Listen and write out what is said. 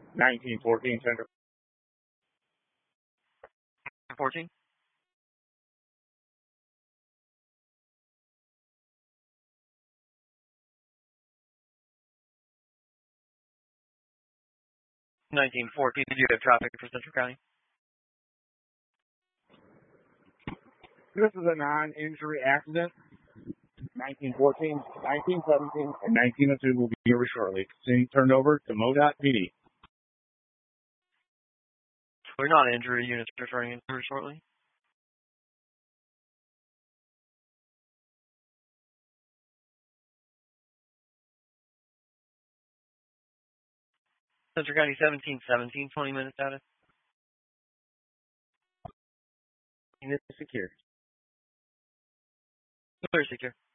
1914 Central. 14. 1914. Did you have traffic for Central County? This is a non-injury accident. 1914, 1917, and 1902 will be here shortly. Soon turned over to MoDOT PD. We're not injury units returning in very shortly. Central County 1717, 20 minutes out of. Unit secure. Clear secure.